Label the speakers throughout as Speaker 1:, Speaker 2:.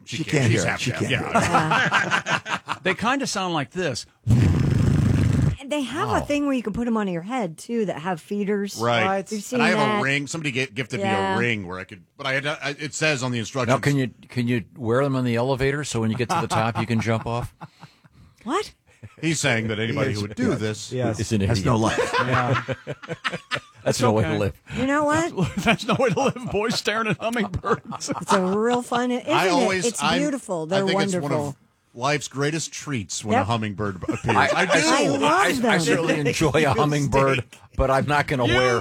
Speaker 1: She can't hear it. She can't hear it.
Speaker 2: They kind of sound like this.
Speaker 3: And they have a thing where you can put them on your head, too, that have feeders.
Speaker 4: Right.
Speaker 3: You've seen
Speaker 4: and I have
Speaker 3: that.
Speaker 4: a ring. Somebody gifted me a ring where I could, but it says on the instructions.
Speaker 5: Now, can you wear them on the elevator so when you get to the top you can jump off?
Speaker 3: What?
Speaker 4: He's saying that anybody who would do this
Speaker 5: is an idiot.
Speaker 1: Has no life.
Speaker 6: Yeah.
Speaker 5: That's no way to live.
Speaker 3: You know what?
Speaker 2: That's no way to live, boys staring at hummingbirds.
Speaker 3: It's a real fun, isn't it? It's beautiful. They're
Speaker 4: I think
Speaker 3: wonderful.
Speaker 4: It's one of life's greatest treats when a
Speaker 3: Yep.
Speaker 4: hummingbird appears.
Speaker 5: I do.
Speaker 3: I love them.
Speaker 5: I certainly enjoy a hummingbird, but I'm not going to wear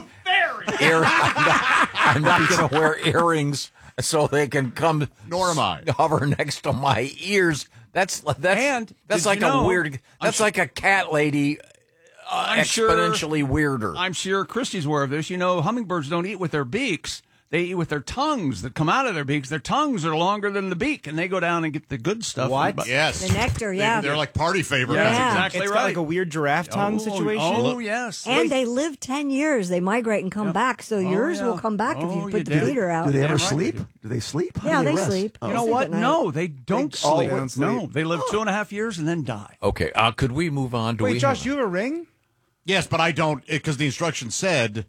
Speaker 5: I'm not going to wear earrings so they can come.
Speaker 4: Nor am I.
Speaker 5: Hover next to my ears. That's
Speaker 2: And
Speaker 5: like
Speaker 2: did you know-
Speaker 5: a weird. That's like a cat lady. Exponentially weirder.
Speaker 2: I'm sure Christy's aware of this. You know, hummingbirds don't eat with their beaks. They eat with their tongues that come out of their beaks. Their tongues are longer than the beak, and they go down and get the good stuff.
Speaker 6: What?
Speaker 4: Yes.
Speaker 3: The nectar, yeah.
Speaker 4: They're like party favorites.
Speaker 2: Yeah,
Speaker 3: Yeah.
Speaker 2: exactly
Speaker 6: It's
Speaker 2: right.
Speaker 6: got like a weird giraffe tongue situation.
Speaker 2: Oh, yes.
Speaker 3: And they live 10 years. They migrate and come back, so yours
Speaker 2: yeah.
Speaker 3: will come back if
Speaker 2: Oh,
Speaker 3: you
Speaker 2: you
Speaker 3: put the
Speaker 2: did.
Speaker 3: feeder out.
Speaker 1: Do they ever
Speaker 2: Damn right
Speaker 1: sleep?
Speaker 2: they do.
Speaker 1: Do they sleep? How
Speaker 3: Yeah,
Speaker 1: do
Speaker 3: they
Speaker 1: rest?
Speaker 3: sleep.
Speaker 1: Oh.
Speaker 2: You know
Speaker 3: Sleep
Speaker 2: what?
Speaker 3: at night.
Speaker 2: No, they don't
Speaker 6: Oh,
Speaker 2: sleep.
Speaker 6: they don't
Speaker 2: No,
Speaker 6: sleep.
Speaker 2: they live 2.5 years and then die.
Speaker 5: Okay, could we move on?
Speaker 6: Wait, Josh, you have a ring?
Speaker 4: Yes, but I don't, because the instructions said,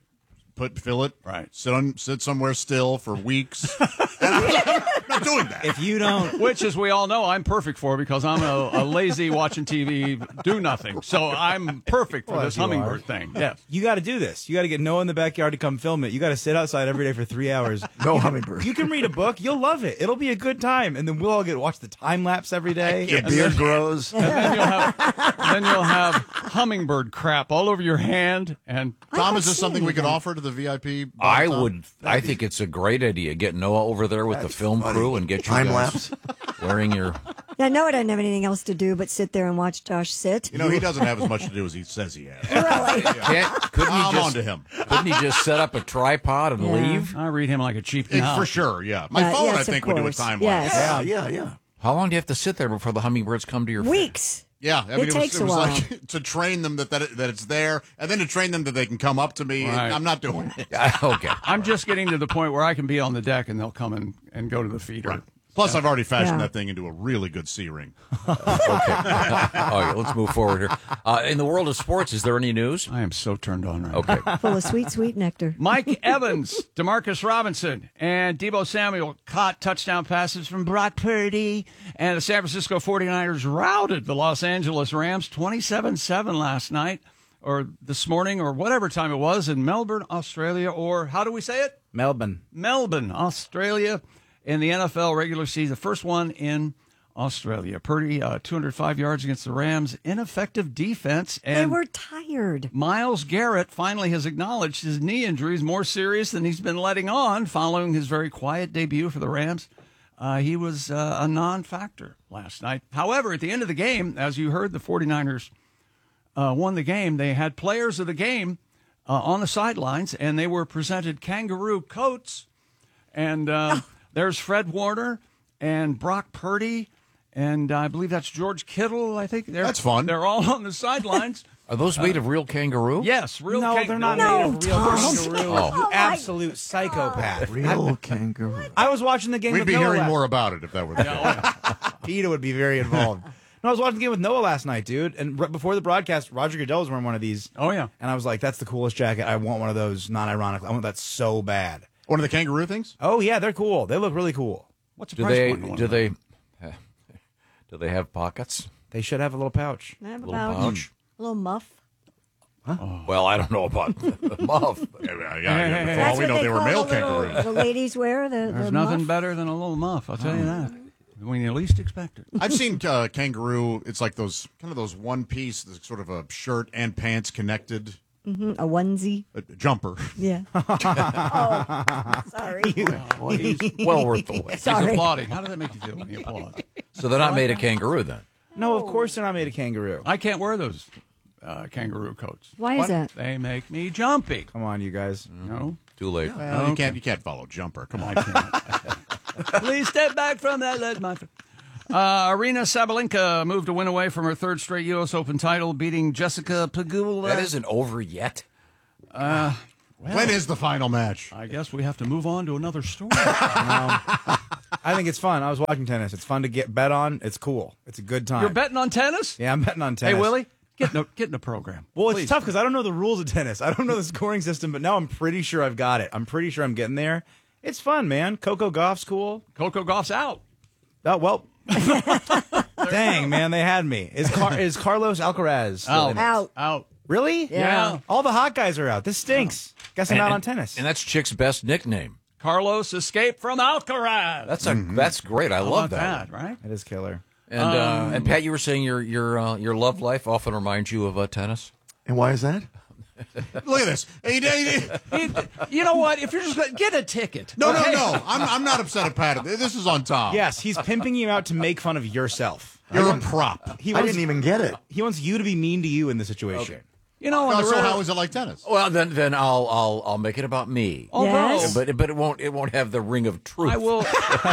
Speaker 4: fill it,
Speaker 2: Right.
Speaker 4: sit somewhere still for weeks. And I'm not doing that.
Speaker 6: If you don't,
Speaker 2: Which, as we all know, I'm perfect for because I'm a lazy watching TV, do nothing. So I'm perfect for
Speaker 6: Well,
Speaker 2: this
Speaker 6: you
Speaker 2: hummingbird
Speaker 6: are.
Speaker 2: thing. Yes.
Speaker 6: you got to do this. You got to get Noah in the backyard to come film it. You got to sit outside every day for 3 hours.
Speaker 1: No hummingbird.
Speaker 6: You can read a book. You'll love it. It'll be a good time. And then we'll all get to watch the time lapse every day.
Speaker 1: Your beard grows.
Speaker 2: And then you'll have hummingbird crap all over your hand. And
Speaker 4: Tom, is this something we could offer to the VIP?
Speaker 5: I
Speaker 4: Tom?
Speaker 5: would. I think it's a great idea. Get Noah over there with the film crew and get you
Speaker 1: Time
Speaker 5: guys
Speaker 1: lapse.
Speaker 5: wearing your.
Speaker 3: Yeah, Noah doesn't have anything else to do but sit there and watch Josh sit.
Speaker 4: You know, he doesn't have as much to do as he says he has.
Speaker 5: Couldn't he
Speaker 4: I'm
Speaker 5: just
Speaker 4: on to him.
Speaker 5: Couldn't he just set up a tripod and
Speaker 3: Yeah.
Speaker 5: leave?
Speaker 2: I read him like a cheap cow.
Speaker 4: For sure, yeah. My phone,
Speaker 3: yes,
Speaker 4: I
Speaker 3: of
Speaker 4: think, would do a
Speaker 3: course.
Speaker 4: time
Speaker 3: Yes.
Speaker 4: lapse.
Speaker 1: Yeah.
Speaker 5: How long do you have to sit there before the hummingbirds come to your face?
Speaker 3: Weeks.
Speaker 4: Yeah, I mean,
Speaker 3: It takes
Speaker 4: it
Speaker 3: a
Speaker 4: was
Speaker 3: while.
Speaker 4: like to train them that it's there, and then to train them that they can come up to me.
Speaker 2: Right.
Speaker 4: I'm not doing it.
Speaker 5: Okay.
Speaker 2: I'm just getting to the point where I can be on the deck and they'll come and go to the feeder.
Speaker 4: Right. Plus, I've already fashioned
Speaker 3: Yeah.
Speaker 4: that thing into a really good C ring.
Speaker 5: All right, let's move forward here. In the world of sports, is there any news?
Speaker 2: I am so turned on right now.
Speaker 5: Okay.
Speaker 3: Full of sweet, sweet nectar.
Speaker 2: Mike Evans, Demarcus Robinson, and Deebo Samuel caught touchdown passes from Brock Purdy. And the San Francisco 49ers routed the Los Angeles Rams 27-7 last night, or this morning, or whatever time it was, in Melbourne, Australia, or how do we say it?
Speaker 6: Melbourne.
Speaker 2: Melbourne, Australia, in the NFL regular season, the first one in Australia. Purdy, 205 yards against the Rams. Ineffective defense. And
Speaker 3: They were tired.
Speaker 2: Myles Garrett finally has acknowledged his knee injury is more serious than he's been letting on following his very quiet debut for the Rams. He was a non-factor last night. However, at the end of the game, as you heard, the 49ers won the game. They had players of the game on the sidelines, and they were presented kangaroo coats. And there's Fred Warner and Brock Purdy, and I believe that's George Kittle, I think.
Speaker 4: That's fun.
Speaker 2: They're all on the sidelines.
Speaker 5: Are those made of real kangaroo?
Speaker 2: Yes, real
Speaker 6: No, they're not
Speaker 3: No,
Speaker 6: made of real
Speaker 3: Tom.
Speaker 6: kangaroo.
Speaker 5: Oh.
Speaker 6: You absolute psychopath.
Speaker 1: Real kangaroo.
Speaker 6: I was watching the game
Speaker 4: We'd
Speaker 6: with
Speaker 4: be
Speaker 6: Noah
Speaker 4: hearing
Speaker 6: last-
Speaker 4: more about it if that were the case.
Speaker 6: PETA would be very involved. No, I was watching the game with Noah last night, dude. And right before the broadcast, Roger Goodell was wearing one of these.
Speaker 2: Oh, yeah.
Speaker 6: And I was like, that's the coolest jacket. I want one of those, non-ironically. I want that so bad.
Speaker 4: One of the kangaroo things?
Speaker 6: Oh, yeah, they're cool. They look really cool.
Speaker 2: What's the
Speaker 5: Do
Speaker 2: price
Speaker 5: they?
Speaker 2: point on one
Speaker 5: Do
Speaker 2: of them?
Speaker 5: they? Do they have pockets?
Speaker 6: They should have a little pouch.
Speaker 3: I have a
Speaker 5: Little
Speaker 3: pouch.
Speaker 5: pouch?
Speaker 3: A little muff.
Speaker 5: Well, I don't know about the muff.
Speaker 4: Yeah, for all
Speaker 3: That's
Speaker 4: we
Speaker 3: what
Speaker 4: know,
Speaker 3: they
Speaker 4: they were
Speaker 3: call
Speaker 4: male
Speaker 3: the little-
Speaker 4: kangaroos.
Speaker 3: The ladies wear the
Speaker 2: There's
Speaker 3: the
Speaker 2: nothing
Speaker 3: muff.
Speaker 2: better than a little muff, I'll tell you that. When you least expect it.
Speaker 4: I've seen kangaroo. It's like those one piece, sort of a shirt and pants connected
Speaker 3: A onesie.
Speaker 4: jumper.
Speaker 3: Yeah. Oh, sorry.
Speaker 5: Well worth the wait.
Speaker 2: He's
Speaker 3: Sorry.
Speaker 2: applauding. How does that make you feel when you applaud?
Speaker 5: So they're not made of kangaroo then.
Speaker 6: No, of course they're not made of kangaroo.
Speaker 2: I can't wear those kangaroo coats.
Speaker 3: Why is that?
Speaker 2: They make me jumpy.
Speaker 6: Come on, you guys.
Speaker 2: No,
Speaker 5: Too late.
Speaker 4: Well, you can't follow jumper. Come on.
Speaker 2: please step back from that. Let my. Arena Sabalenka moved a win away from her third straight U.S. Open title, beating Jessica Pegula.
Speaker 5: That isn't over yet.
Speaker 4: When is the final match?
Speaker 2: I guess we have to move on to another story.
Speaker 6: I I think it's fun. I was watching tennis. It's fun to get bet on. It's cool. It's a good time.
Speaker 2: You're betting on tennis?
Speaker 6: Yeah, I'm betting on tennis.
Speaker 2: Hey, Willie, get in the program.
Speaker 6: Well, it's
Speaker 2: Please.
Speaker 6: tough because I don't know the rules of tennis. I don't know the scoring system, but now I'm pretty sure I've got it. I'm pretty sure I'm getting there. It's fun, man. Coco Gauff's cool.
Speaker 2: Coco Gauff's out.
Speaker 6: Oh, well. Dang, man, they had me. Is Carlos Alcaraz still in it?
Speaker 3: Out.
Speaker 6: Really?
Speaker 2: Yeah.
Speaker 6: All the hot guys are out. This stinks. Guess I'm out on tennis.
Speaker 5: And that's Chick's best nickname.
Speaker 2: Carlos escaped from Alcaraz.
Speaker 5: That's great. I
Speaker 2: How
Speaker 5: love
Speaker 2: about that, right?
Speaker 6: It is killer.
Speaker 5: And Pat, you were saying your love life often reminds you of tennis.
Speaker 1: And why is that?
Speaker 4: Look at this.
Speaker 2: You know what? If you're just gonna get a ticket.
Speaker 4: No. I'm not upset at Pat. This is on Tom.
Speaker 6: Yes, he's pimping you out to make fun of yourself.
Speaker 4: You're a prop.
Speaker 6: He
Speaker 1: I
Speaker 6: wants,
Speaker 1: didn't even get it.
Speaker 6: he wants you to be mean to you in the situation.
Speaker 5: Okay.
Speaker 2: You know,
Speaker 4: No, so how is it like tennis?
Speaker 5: Well, then I'll make it about me.
Speaker 2: although
Speaker 3: Yes.
Speaker 5: But it won't have the ring of truth.
Speaker 2: I will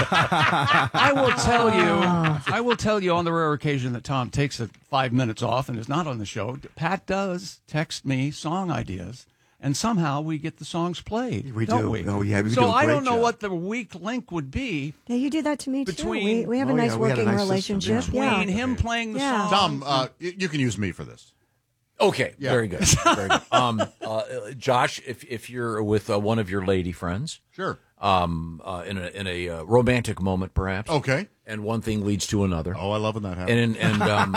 Speaker 2: tell you on the rare occasion that Tom takes 5 minutes off and is not on the show, Pat does text me song ideas, and somehow we get the songs played.
Speaker 1: We
Speaker 2: don't
Speaker 1: do.
Speaker 2: We?
Speaker 1: Oh, yeah, we do
Speaker 2: so
Speaker 1: a
Speaker 2: I
Speaker 1: great
Speaker 2: don't know
Speaker 1: job.
Speaker 2: what the weak link would be
Speaker 3: Yeah, you do that to me
Speaker 2: Between-
Speaker 3: too. We have a
Speaker 1: Oh,
Speaker 3: nice
Speaker 1: yeah, we had a
Speaker 3: working
Speaker 1: nice system,
Speaker 3: relationship.
Speaker 2: between
Speaker 3: Yeah.
Speaker 2: him playing the
Speaker 3: Yeah.
Speaker 2: song.
Speaker 4: Tom, you can use me for this.
Speaker 5: Okay,
Speaker 4: Yeah.
Speaker 5: very good. Very good. Josh, if you're with one of your lady friends,
Speaker 4: Sure.
Speaker 5: in a romantic moment, perhaps.
Speaker 4: Okay.
Speaker 5: And one thing leads to another.
Speaker 4: Oh, I love when that happens.
Speaker 5: And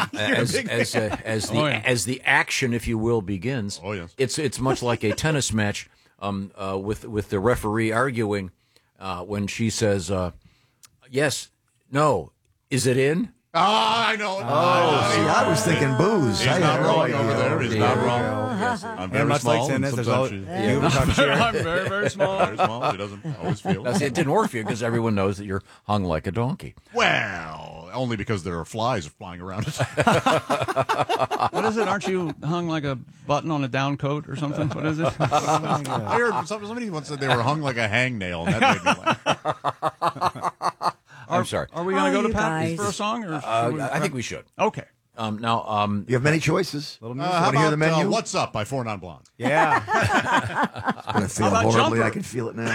Speaker 6: Oh,
Speaker 5: as the action, if you will, begins.
Speaker 4: Oh, yes.
Speaker 5: It's much like a tennis match, with the referee arguing when she says, "Yes, no, is it in?"
Speaker 4: I know.
Speaker 1: Oh, see, I was thinking booze.
Speaker 4: He's
Speaker 1: I
Speaker 4: not
Speaker 1: had no
Speaker 4: wrong
Speaker 1: idea.
Speaker 4: over there. He's not wrong. I'm
Speaker 6: And
Speaker 4: very
Speaker 6: much
Speaker 4: small.
Speaker 6: like tennis,
Speaker 4: and
Speaker 6: there's all,
Speaker 4: sometimes
Speaker 6: you ever talk shit?
Speaker 2: I'm very, very small.
Speaker 4: very small. He doesn't always feel.
Speaker 5: Now, see, it didn't work for you because everyone knows that you're hung like a donkey.
Speaker 4: Well, only because there are flies flying around.
Speaker 2: What is it? Aren't you hung like a button on a down coat or something? What is it?
Speaker 4: I heard somebody once said they were hung like a hangnail, and that made me laugh.
Speaker 5: I'm sorry.
Speaker 2: Are we going to go to
Speaker 3: you
Speaker 2: Pat
Speaker 3: guys.
Speaker 2: for a song? Or should we-
Speaker 5: I think we should.
Speaker 2: Okay.
Speaker 5: Now,
Speaker 1: You have many choices.
Speaker 4: How
Speaker 1: Want to hear the
Speaker 4: about,
Speaker 1: menu?
Speaker 4: What's Up by Four Non Blondes?
Speaker 6: Yeah.
Speaker 1: I'm going to feel
Speaker 2: about
Speaker 1: horribly.
Speaker 2: Jumper?
Speaker 1: I can feel it now.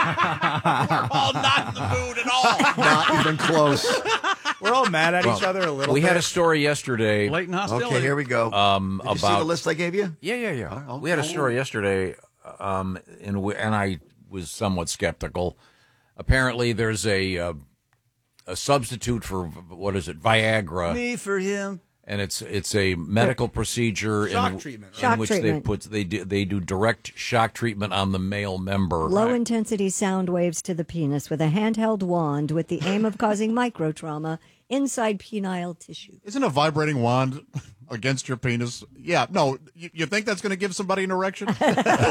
Speaker 4: Oh, not in the mood at all.
Speaker 1: Not even close.
Speaker 6: We're all mad at each other a little
Speaker 5: we
Speaker 6: bit.
Speaker 5: had a story yesterday.
Speaker 2: Blatant hostility.
Speaker 1: Okay, here we go. Did you see the
Speaker 5: about
Speaker 1: list I gave you?
Speaker 5: Yeah. We had a story yesterday, and I was somewhat skeptical. Apparently, there's a substitute for what is it, Viagra,
Speaker 2: Me for him.
Speaker 5: and it's a medical procedure
Speaker 6: Shock
Speaker 5: in,
Speaker 6: treatment, right?
Speaker 5: in
Speaker 3: Shock
Speaker 5: which
Speaker 3: treatment.
Speaker 5: they do direct shock treatment on the male member.
Speaker 3: Low intensity sound waves to the penis with a handheld wand with the aim of causing microtrauma inside penile tissue.
Speaker 4: Isn't a vibrating wand against your penis? Yeah. No, you think that's going to give somebody an erection?
Speaker 3: Does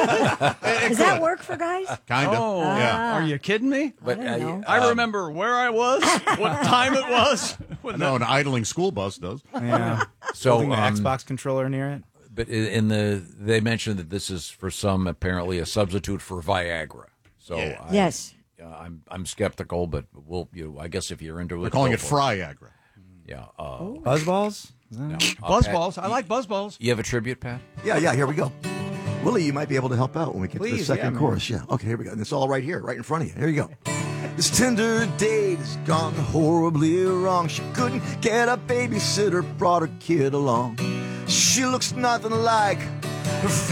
Speaker 3: that work for guys?
Speaker 4: Kind of.
Speaker 2: Oh,
Speaker 4: Yeah.
Speaker 2: Are you kidding me?
Speaker 5: But
Speaker 3: I don't know.
Speaker 2: I remember where I was, what time it was. When
Speaker 4: No, an idling school bus does.
Speaker 6: Yeah.
Speaker 5: so,
Speaker 6: Holding the Xbox controller near it.
Speaker 5: but they mentioned that this is for some apparently a substitute for Viagra. So
Speaker 4: Yeah.
Speaker 3: Yes.
Speaker 5: I'm skeptical, but I guess if you're into it,
Speaker 4: They're calling
Speaker 5: go
Speaker 4: it
Speaker 5: for
Speaker 4: Fryagra.
Speaker 5: Yeah.
Speaker 6: Buzzballs?
Speaker 2: Buzzballs. I like buzzballs.
Speaker 5: You have a tribute, Pat?
Speaker 1: Yeah, here we go. Willie, you might be able to help out when we get to the
Speaker 6: Please,
Speaker 1: second
Speaker 6: yeah, man.
Speaker 1: chorus. Yeah. Okay, here we go. And it's all right here, right in front of you. Here you go. This tender date has gone horribly wrong. She couldn't get a babysitter, brought her kid along. She looks nothing like her